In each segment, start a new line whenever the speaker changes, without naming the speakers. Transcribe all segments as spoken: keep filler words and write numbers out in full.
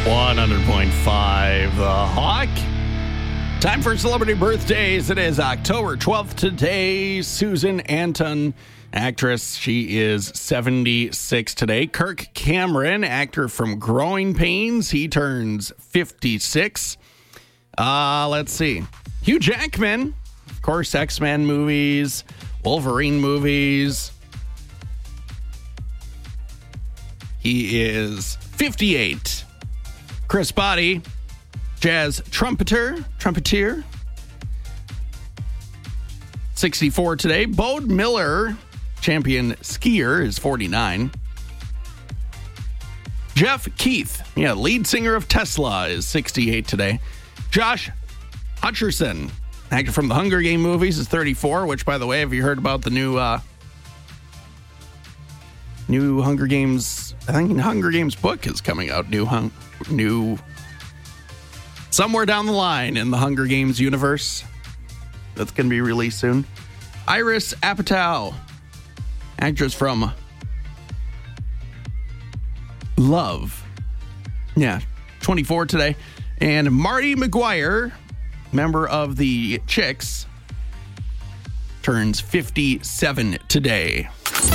one hundred point five The Hawk. Time for celebrity birthdays. It is October twelfth today. Susan Anton, actress, she is seventy-six today. Kirk Cameron, actor from Growing Pains, he turns fifty-six. Uh, let's see. Hugh Jackman, of course, X-Men movies, Wolverine movies. He is fifty-eight. Chris Botti, jazz trumpeter, trumpeter, sixty-four today. Bode Miller, champion skier, is forty-nine. Jeff Keith, yeah, lead singer of Tesla, is sixty-eight today. Josh Hutcherson, actor from the Hunger Game movies, is thirty-four, which, by the way, have you heard about the new uh, new Hunger Games? I think Hunger Games book is coming out. New, hung, new, somewhere down the line in the Hunger Games universe. That's going to be released soon. Iris Apatow, actress from Love. Yeah, twenty-four today. And Marty McGuire, member of the Chicks, turns fifty-seven today.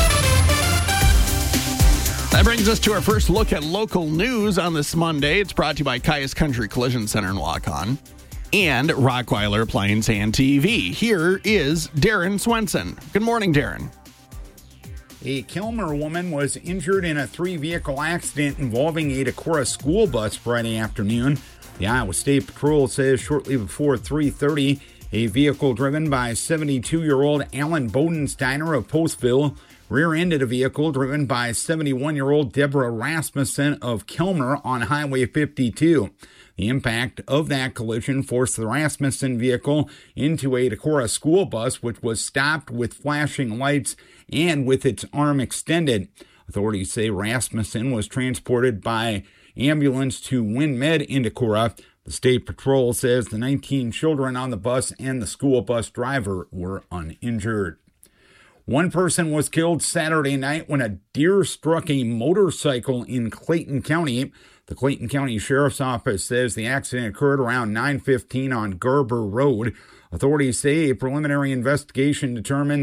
That brings us to our first look at local news on this Monday. It's brought to you by Caius Country Collision Center in Waukon and Rockweiler Appliance and T V. Here is Darren Swenson. Good morning, Darren.
A Kilmer woman was injured in a three-vehicle accident involving a Decorah school bus Friday afternoon. The Iowa State Patrol says shortly before three thirty, a vehicle driven by seventy-two-year-old Alan Bodensteiner of Postville rear-ended a vehicle driven by seventy-one-year-old Deborah Rasmussen of Kilmer on Highway fifty-two. The impact of that collision forced the Rasmussen vehicle into a Decorah school bus, which was stopped with flashing lights and with its arm extended. Authorities say Rasmussen was transported by ambulance to WinMed in Decorah. The State Patrol says the nineteen children on the bus and the school bus driver were uninjured. One person was killed Saturday night when a deer struck a motorcycle in Clayton County. The Clayton County Sheriff's Office says the accident occurred around nine fifteen on Garber Road. Authorities say a preliminary investigation determined